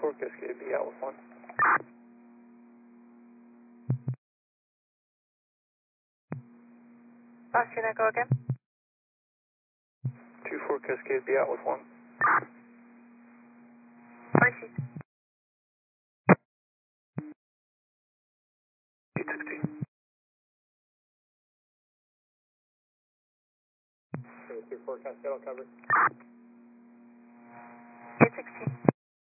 2-4 Cascade, be out with 1. Boston Echo again. 2-4 Cascade, be out with 1. Receive. 816. 2-4 Cascade, I'll cover. 816.